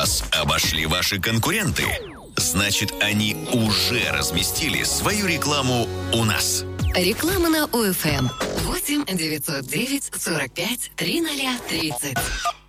Вас обошли ваши конкуренты? Значит, они уже разместили свою рекламу у нас. Реклама на ОФМ 8 909 45 3030.